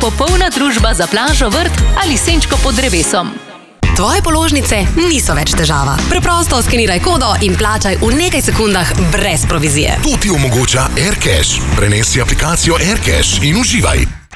popolna družba za plažo, vrt ali senčko pod drevesom. Tvoje položnice niso več težava. Preprosto skeniraj kodo in plačaj v nekaj sekundah brez provizije. To ti omogoča AirCash. Prenesi aplikacijo AirCash in uživaj.